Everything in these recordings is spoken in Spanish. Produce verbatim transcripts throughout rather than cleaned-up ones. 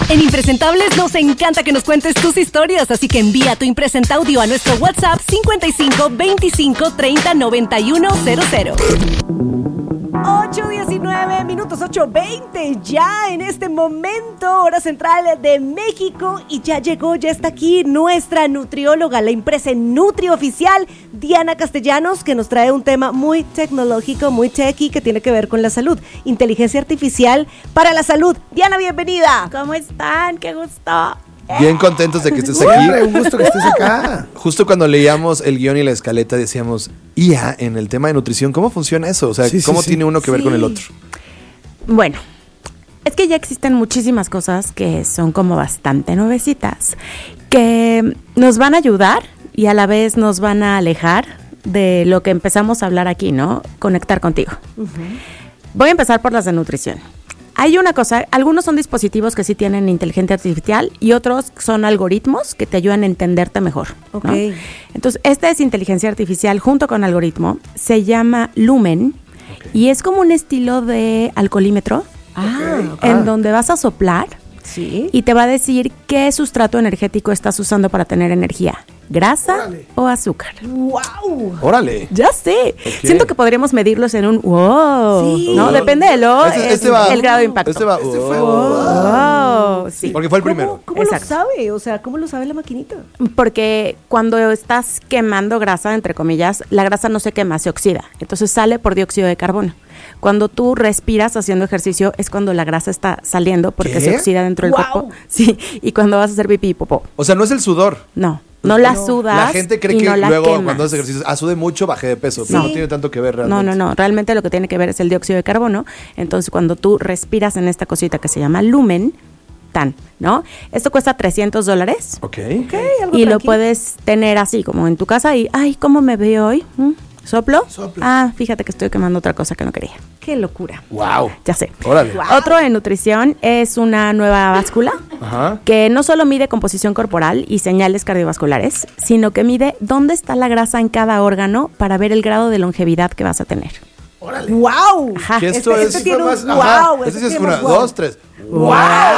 En Impresentables nos encanta que nos cuentes tus historias, así que envía tu impresenta audio a nuestro WhatsApp cincuenta y cinco veinticinco treinta noventa y uno cero cero. ocho diecinueve minutos, ocho veinte ya en este momento, hora central de México, y ya llegó, ya está aquí nuestra nutrióloga, la Imprese Nutri Oficial, Diana Castellanos, que nos trae un tema muy tecnológico, muy techy, que tiene que ver con la salud, inteligencia artificial para la salud. Diana, bienvenida. ¿Cómo están? ¡Qué gusto! Bien contentos de que estés aquí. Un gusto que estés acá. Justo cuando leíamos el guión y la escaleta decíamos, I A, en el tema de nutrición, ¿cómo funciona eso? O sea, sí, ¿cómo sí, tiene sí. uno que ver Sí. con el otro? Bueno, es que ya existen muchísimas cosas que son como bastante nuevecitas, que nos van a ayudar y a la vez nos van a alejar de lo que empezamos a hablar aquí, ¿no? Conectar contigo. Uh-huh. Voy a empezar por las de nutrición. Hay una cosa, algunos son dispositivos que sí tienen inteligencia artificial y otros son algoritmos que te ayudan a entenderte mejor, ¿no? Okay. Entonces, esta es inteligencia artificial junto con algoritmo, se llama Lumen, okay, y es como un estilo de alcoholímetro, Ah, okay, en ah. donde vas a soplar, sí, y te va a decir qué sustrato energético estás usando para tener energía. ¿Grasa Órale. o azúcar? ¡Wow! ¡Órale! Ya sé. Okay. Siento que podríamos medirlos en un wow. Sí. ¿No? Depende de lo, este, este va, el grado de impacto. Este va, este fue, wow. wow. Sí. Porque fue el primero. ¿Cómo, cómo lo sabe? O sea, ¿cómo lo sabe la maquinita? Porque cuando estás quemando grasa, entre comillas, la grasa no se quema, se oxida. Entonces sale por dióxido de carbono. Cuando tú respiras haciendo ejercicio es cuando la grasa está saliendo porque ¿Qué? se oxida dentro del wow. cuerpo. Sí, y cuando vas a hacer pipí y popó. O sea, no es el sudor. No. No la no. sudas. La gente cree y que no la luego quemas. cuando haces ejercicio, ah, sude mucho, bajé de peso, pero sí. no tiene tanto que ver realmente. No, no, no. Realmente lo que tiene que ver es el dióxido de carbono. Entonces, cuando tú respiras en esta cosita que se llama Lumen, tan, ¿no? Esto cuesta trescientos dólares. Ok. okay algo y tranquilo. lo puedes tener así, como en tu casa y, ay, ¿cómo me veo hoy? ¿Mm? ¿Soplo? Soplo. Ah, fíjate que estoy quemando otra cosa que no quería. ¡Qué locura! ¡Wow! Ya sé. Órale. Wow. Otro en nutrición es una nueva báscula Ajá. que no solo mide composición corporal y señales cardiovasculares, sino que mide dónde está la grasa en cada órgano para ver el grado de longevidad que vas a tener. ¡Órale! ¡Wow! Ajá. ¿Qué esto este, es? este tiene un Más- wow. Ajá. Este Ese sí es tiene una, un wow. dos, tres. ¡Wow!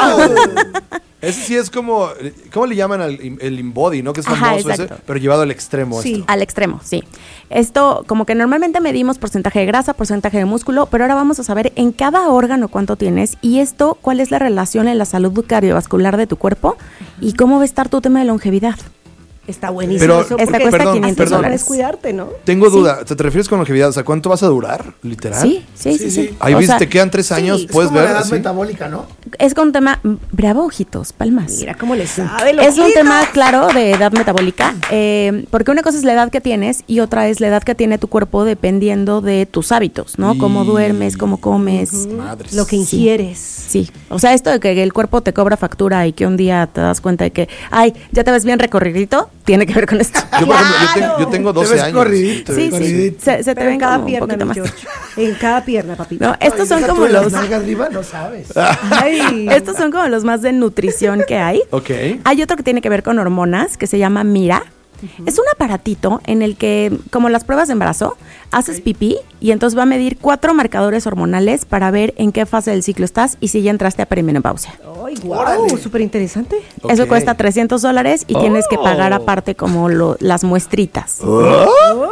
Ese sí es como, ¿cómo le llaman al el InBody, no? Que es famoso Ajá, ese, exacto. pero llevado al extremo. Sí. Esto. Al extremo, sí. Esto, como que normalmente medimos porcentaje de grasa, porcentaje de músculo, pero ahora vamos a saber en cada órgano cuánto tienes y esto, cuál es la relación en la salud cardiovascular de tu cuerpo y cómo va a estar tu tema de longevidad. Está buenísimo Pero, eso. esta porque cuesta perdón, quinientos perdón. dólares. Puedes cuidarte, ¿no? Tengo Sí. duda, ¿te, te refieres con longevidad? O sea, ¿cuánto vas a durar? ¿Literal? Sí, sí, sí, Sí, sí. sí. Ahí O viste, sea, te quedan tres años, sí, Es puedes como ver. la edad ¿sí? metabólica, ¿no? es con un tema, bravo, ojitos, palmas. Mira cómo le sabe, Es un loquita. tema, claro, de edad metabólica, eh, porque una cosa es la edad que tienes y otra es la edad que tiene tu cuerpo dependiendo de tus hábitos, ¿no? Y- Cómo duermes, cómo comes. Madres. Lo que ingieres. Sí, o sea, esto de que el cuerpo te cobra factura y que un día te das cuenta de que, ay, ya te ves bien recorridito, tiene que ver con esto. Yo, por ejemplo, yo, ¡Claro! tengo, yo tengo Te doce ves años. corridito, Sí, sí, corridito. se, se te Pero en ven cada como un pierna, poquito mi más. George. En cada pierna, papito. No, estos son Deja como tú las los, nalgas arriba, no sabes. Ay. estos son como los más de nutrición que hay. Ok. Hay otro que tiene que ver con hormonas, que se llama Mira. Uh-huh. Es un aparatito en el que, como las pruebas de embarazo, haces pipí y entonces va a medir cuatro marcadores hormonales para ver en qué fase del ciclo estás y si ya entraste a perimenopausia. Ay, wow, Órale. súper interesante. Ok. Eso cuesta trescientos dólares y Oh. tienes que pagar aparte como lo, las muestritas. Oh.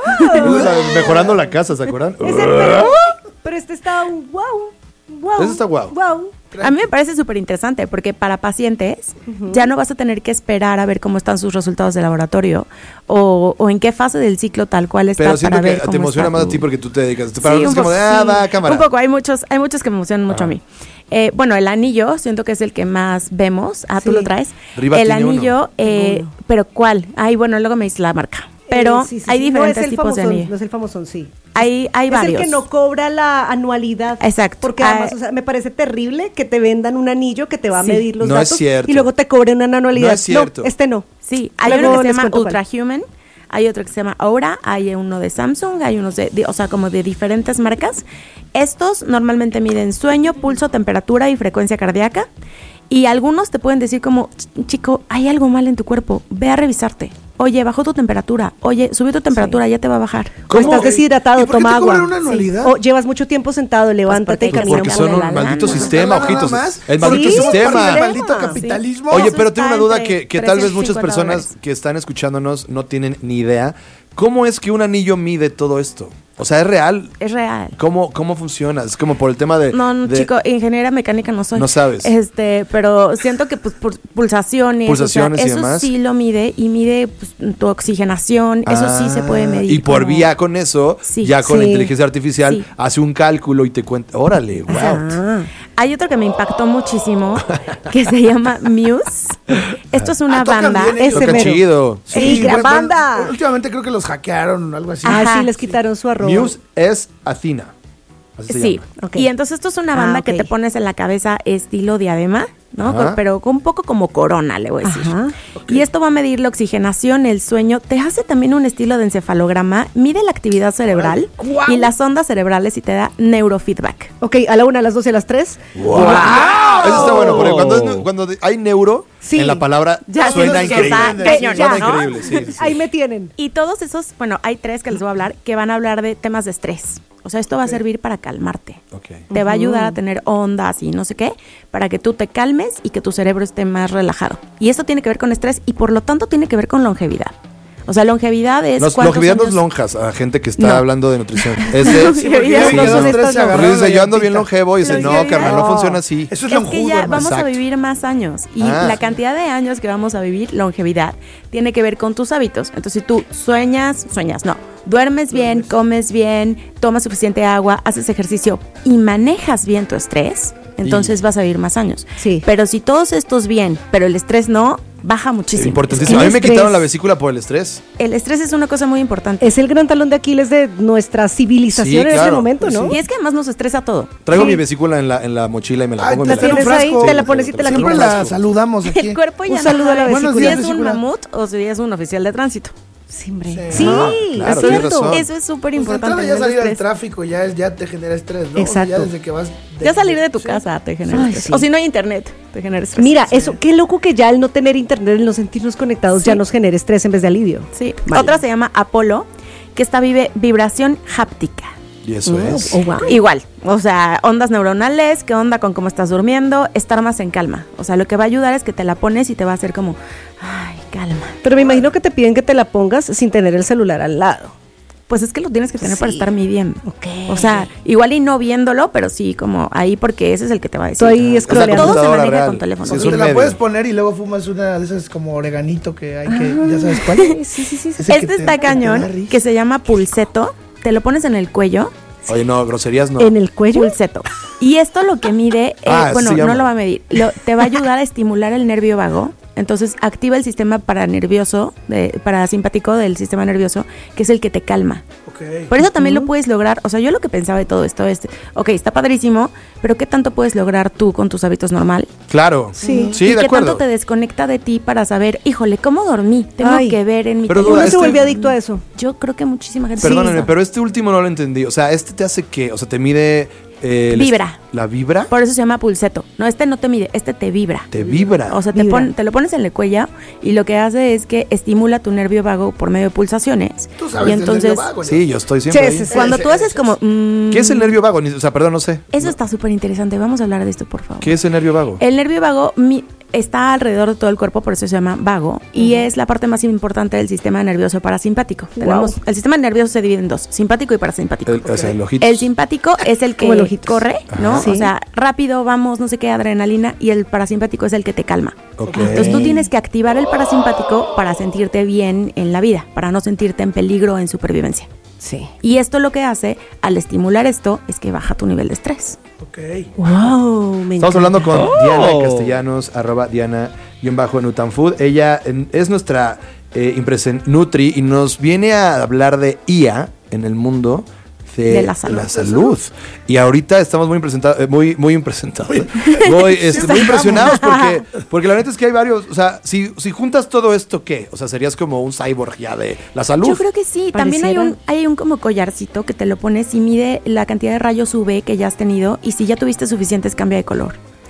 Mejorando la casa, ¿se acuerdan? Es el pero, pero este está un wow. Wow. Ese está guau. Wow. A mí me parece súper interesante porque para pacientes uh-huh. ya no vas a tener que esperar a ver cómo están sus resultados de laboratorio o, o en qué fase del ciclo tal cual está Pero siento para que ver cómo te emociona está más tu- a ti porque tú te dedicas. Para Sí, es un como poco, de, ah, sí. va, cámara. Un poco, hay muchos, hay muchos que me emocionan mucho Ajá. a mí. Eh, bueno, el anillo, siento que es el que más vemos. Ah, tú Sí. lo traes. Riva el tiene anillo, uno. eh, Tengo uno. pero ¿cuál? Ay, bueno, luego me dice la marca. Pero Eh, sí, sí, hay sí. diferentes no es el tipos de famosón, anillo. No es el famosón, sí. Hay, hay es varios. el que no cobra la anualidad. Exacto. Porque Ah, además, o sea, me parece terrible que te vendan un anillo que te va Sí. a medir los No es datos cierto. y luego te cobren una anualidad. No es cierto. este no. Sí, hay Luego uno que se les llama cuento cuál. Ultrahuman, hay otro que se llama Aura, hay uno de Samsung, hay unos de, de- o sea, como de diferentes marcas. Estos normalmente miden sueño, pulso, temperatura y frecuencia cardíaca. Y algunos te pueden decir como, "Ch- chico, hay algo mal en tu cuerpo, ve a revisarte. Oye, bajó tu temperatura. Oye, subió tu temperatura, ya te va a bajar. O ¿Cómo? estás deshidratado, ¿Y por qué toma te agua. cobran una anualidad? O llevas mucho tiempo sentado, levántate y porque- camina Porque un son poco. un maldito lana. sistema, Nada ojitos. más. El maldito Sí, Somos parte sistema. del maldito Sí. capitalismo. Oye, Eso pero está tengo una duda entre que, que tal vez muchas trescientos personas cincuenta que están escuchándonos no tienen ni idea. ¿Cómo es que un anillo mide todo esto? O sea, ¿es real? Es real. ¿Cómo, cómo funciona? Es como por el tema de... No, no, de- chico, ingeniera mecánica no soy. No sabes. Este, pero siento que pues por pulsaciones, Pulsaciones o sea, y eso demás. sí lo mide y mide pues, tu oxigenación, eso sí se puede Ah, medir. Y por como- vía con eso, Sí. ya con la Sí. inteligencia artificial, Sí. hace un cálculo y te cuenta... Órale, wow. Ah. Hay otro que me impactó muchísimo que se llama Muse. Esto es una Ah, tocan banda. bien ellos. Ese Toca mero. chido. Sí, gran bueno, banda. bueno, últimamente creo que los hackearon o algo así. Ah, Ajá. sí, les quitaron su arroba. Muse es Athena. Así se Sí, llama. Ok. y entonces esto es una Ah, banda ok. que te pones en la cabeza estilo diadema, ¿no? Ajá. Con- pero con un poco como corona, le voy a decir. Ajá. Y esto va a medir la oxigenación, el sueño, te hace también un estilo de encefalograma, mide la actividad cerebral ¡Guau! y las ondas cerebrales y te da neurofeedback. Ok, a la una, a las dos y a las tres. ¡Wow! Eso está bueno, porque cuando, es- cuando hay neuro, Sí. en la palabra Ya, suena sí, increíble. está cañón, Suena ¿no? increíble, sí, sí, sí. Ahí me tienen. Y todos esos, bueno, hay tres que les voy a hablar, que van a hablar de temas de estrés. O sea, esto va a servir para calmarte. Ok. Te va a ayudar a tener ondas y no sé qué, para que tú te calmes y que tu cerebro esté más relajado. Y esto tiene que ver con estrés y por lo tanto tiene que ver con longevidad. O sea, longevidad es Los, cuántos longevidad no es años- lonjas a gente que está No. hablando de nutrición. Es de, Longevidad sí, no no. son tres estos se no. agarraron Porque dice, la yo ando bien llantita. longevo y dice, no, Longevidad. carnal, no No. funciona así. Eso es Es que lonjudo, ya hermano. vamos a Exacto. vivir más años y Ah. la cantidad de años que vamos a vivir, longevidad, tiene que ver con tus hábitos. Entonces, si tú sueñas, sueñas, no, duermes bien, comes bien, tomas suficiente agua, haces ejercicio y manejas bien tu estrés, entonces Y- vas a vivir más años. Sí. Pero si todos estos bien, pero el estrés no, baja muchísimo. Importantísimo. El A mí me estrés. quitaron la vesícula por el estrés. El estrés es una cosa muy importante. Es el gran talón de Aquiles de nuestra civilización Sí, en este claro. momento, ¿no? Y es que además nos estresa todo. Traigo Sí. mi vesícula en la, en la mochila y me la Ay, pongo y la me tienes tienes ahí, frasco. te la pones y te la Siempre quitas. la saludamos aquí. El cuerpo ya Un no saludo a la sabe Buenos si días, es un vesícula. mamut o si es un oficial de tránsito. Sí, hombre. Sí. Sí, Ah, es claro, tienes cierto. razón. Eso es súper Pues de importante. entrada ya el salir al estrés. tráfico ya, es- ya te genera estrés, ¿no? O sea, Exacto. ya desde que vas... Ya salir de tu Sí. casa te genera Ay, estrés. sí. O si no hay internet, te genera estrés. Mira, eso, qué loco que ya el no tener internet, el no sentirnos conectados, Sí. ya nos genera estrés en vez de alivio. Sí. Vale. Otra se llama Apolo, que esta vive vibración háptica. Y eso es. Oh, wow. Igual, o sea, ondas neuronales, qué onda con cómo estás durmiendo, estar más en calma. O sea, lo que va a ayudar es que te la pones y te va a hacer como, ay, calma. Pero me imagino que te piden que te la pongas sin tener el celular al lado. Pues es que lo tienes que tener para Sí. estar midiendo. Ok. O sea, igual y no viéndolo, pero sí como ahí porque ese es el que te va a decir. Tú ahí Ah, scrolleando. todo se computadora maneja real. con teléfono. Sí, es Porque un te la medio. puedes poner y luego fumas una de esas como oreganito que hay que... ¿Ya sabes cuál? Sí, sí, sí. sí. Ese que Este te- está que te da cañón, risa. que se llama pulseto. Te lo pones en el cuello. Oye, no, groserías no. ¿En el cuello? Pulseto. Y esto lo que mide, eh, Ah, bueno, se llama. no lo va a medir, lo- te va a ayudar a estimular el nervio vago. Entonces activa el sistema paranervioso, de, parasimpático del sistema nervioso, que es el que te calma. Ok. Por eso también lo puedes lograr, o sea, yo lo que pensaba de todo esto es, ok, está padrísimo, pero ¿qué tanto puedes lograr tú con tus hábitos normal? Claro. Sí. Sí, y de qué acuerdo. tanto te desconecta de ti para saber, híjole, ¿cómo dormí? Tengo Ay. que ver en mi Pero teléfono. duda, Uno se este- vuelve adicto a eso. Yo creo que muchísima gente. Perdóname, sí. pero este último no lo entendí. O sea, este te hace qué? O sea, te mide. eh, el Vibra. est- ¿La vibra? Por eso se llama pulseto. No, este no te mide, este te vibra. Te vibra. O sea, te, Vibra. pon- te lo pones en el cuello y lo que hace es que estimula tu nervio vago por medio de pulsaciones. Tú sabes y del entonces, nervio vago, ¿no? Sí, yo estoy siempre Sí, ahí. sí, sí. cuando Ese, tú haces ese, como... mm, ¿Qué es el nervio vago? Ni- O sea, perdón, no sé. Eso está súper interesante. Vamos a hablar de esto, por favor. ¿Qué es el nervio vago? El nervio vago mi- está alrededor de todo el cuerpo, por eso se llama vago, y es la parte más importante del sistema nervioso parasimpático. Tenemos, el sistema nervioso se divide en dos, simpático y parasimpático. El, o sea, el ojito. El simpático es el que Como el ojitos. corre, ¿no? Ajá. Sí. O sea, rápido, vamos, no sé qué, adrenalina, y el parasimpático es el que te calma. Ok. Entonces tú tienes que activar el parasimpático para sentirte bien en la vida, para no sentirte en peligro en supervivencia. Sí. Y esto lo que hace, al estimular esto, es que baja tu nivel de estrés. Ok. Wow, me Estamos encanta. hablando con Oh. Diana Castellanos, arroba Diana-Nutanfood. Ella en- es nuestra eh, impresen Nutri y nos viene a hablar de I A en el mundo de, De la salud. salud. Y ahorita estamos muy impresentados, eh, muy, muy impresentados. Muy, este, muy impresionados porque, porque la neta es que hay varios. O sea, si, si juntas todo esto, ¿qué? O sea, serías como un cyborg ya de la salud. Yo creo que sí. También hay Pareciera. un, hay un como collarcito que te lo pones y mide la cantidad de rayos U V que ya has tenido y si ya tuviste suficientes cambia de color.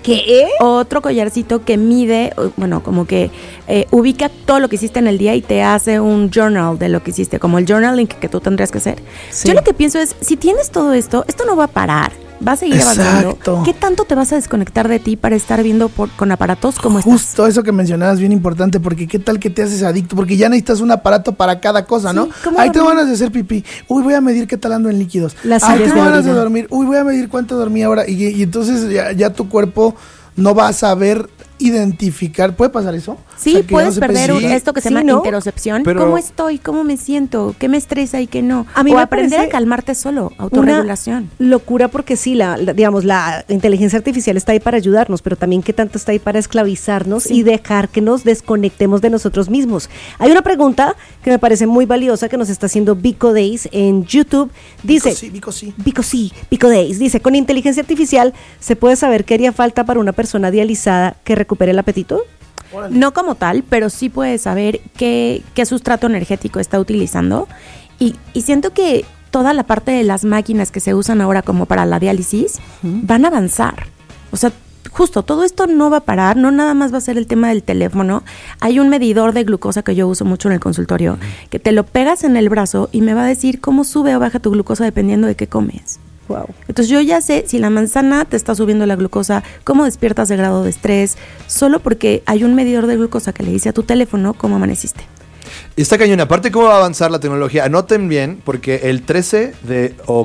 ¿Qué? Otro collarcito que mide, bueno, como que eh, ubica todo lo que hiciste en el día y te hace un journal de lo que hiciste, como el journaling que, que tú tendrías que hacer. Sí. Yo lo que pienso es, si tienes todo esto, esto no va a parar. Va a seguir Exacto. avanzando. ¿Qué tanto te vas a desconectar de ti para estar viendo por, con aparatos como estás? Justo eso que mencionabas, bien importante, porque qué tal que te haces adicto, porque ya necesitas un aparato para cada cosa, ¿no? Sí, ¿cómo Ahí tengo dormir? ganas de hacer pipí. Uy, voy a medir qué tal ando en líquidos. Las Ahí sales tengo de ganas de orina. dormir. Uy, voy a medir cuánto dormí ahora. Y, y entonces ya, ya tu cuerpo no va a saber identificar. ¿Puede pasar eso? Sí, O sea, que puedes no se perder percibe. un- esto que se Sí, llama ¿no? interocepción. Pero- ¿Cómo estoy? ¿Cómo me siento? ¿Qué me estresa y qué no? A mí o me aprender parece a calmarte solo, autorregulación. Una locura porque sí, la, la- digamos, la inteligencia artificial está ahí para ayudarnos, pero también qué tanto está ahí para esclavizarnos Sí. y dejar que nos desconectemos de nosotros mismos. Hay una pregunta que me parece muy valiosa que nos está haciendo Vico Days en YouTube. Dice, Vico sí, Vico sí. Vico sí, Vico Days, dice, con inteligencia artificial se puede saber qué haría falta para una persona dializada que recupere el apetito. No como tal, pero sí puedes saber qué, qué sustrato energético está utilizando. Y, y siento que toda la parte de las máquinas que se usan ahora como para la diálisis van a avanzar. O sea, justo, todo esto no va a parar, no nada más va a ser el tema del teléfono. Hay un medidor de glucosa que yo uso mucho en el consultorio, que te lo pegas en el brazo y me va a decir cómo sube o baja tu glucosa dependiendo de qué comes. Wow. Entonces yo ya sé si la manzana te está subiendo la glucosa, cómo despiertas de grado de estrés, solo porque hay un medidor de glucosa que le dice a tu teléfono cómo amaneciste. Está cañón. Aparte, ¿cómo va a avanzar la tecnología? Anoten bien, porque el trece de, o